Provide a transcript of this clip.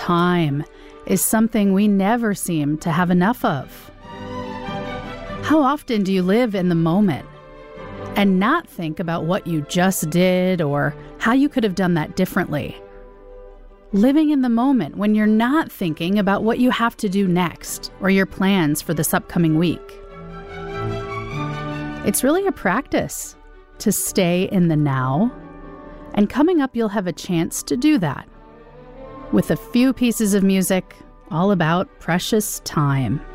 time is something we never seem to have enough of. How often do you live in the moment and not think about what you just did or how you could have done that differently? Living in the moment when you're not thinking about what you have to do next or your plans for this upcoming week. It's really a practice to stay in the now, and coming up you'll have a chance to do that with a few pieces of music all about precious time.